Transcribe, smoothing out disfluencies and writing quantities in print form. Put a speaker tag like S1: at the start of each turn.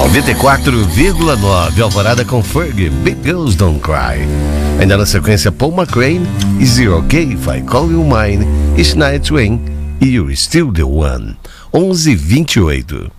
S1: 94,9 Alvorada com Fergie, Big Girls Don't Cry. Ainda na sequência Paul McCrane e Zero K, If I Call You Mine, Shania Twain e You're Still the One. 11:28.